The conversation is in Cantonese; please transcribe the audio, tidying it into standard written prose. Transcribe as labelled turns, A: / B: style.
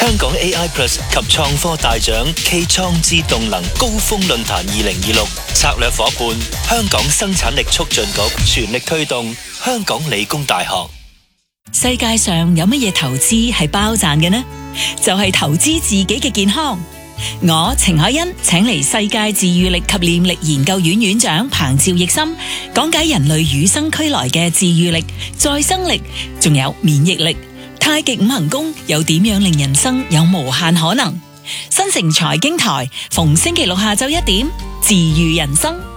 A: 香港 AI Plus 及創科大獎暨創智動能高峰論壇2026策略夥伴香港生產力促進局全力推動香港理工大學。
B: 世界上有乜嘢投資係包賺嘅呢？就係投資自己嘅健康。我程海欣請嚟世界治癒力及念力研究院院長彭趙奕森講解人類與生俱來嘅治癒力、再生力，仲有免疫力。太極五行功又點樣令人生有無限可能？新城財經台逢星期六下晝1點，治癒人生。